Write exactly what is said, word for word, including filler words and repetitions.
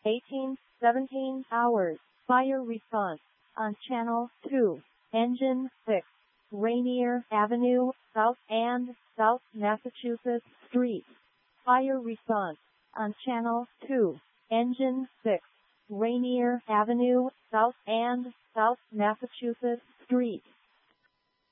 eighteen seventeen hours. Fire response on Channel two. Engine six. Rainier Avenue, South and South Massachusetts Street. Fire response on Channel two. Engine six. Rainier Avenue, South and South Massachusetts Street.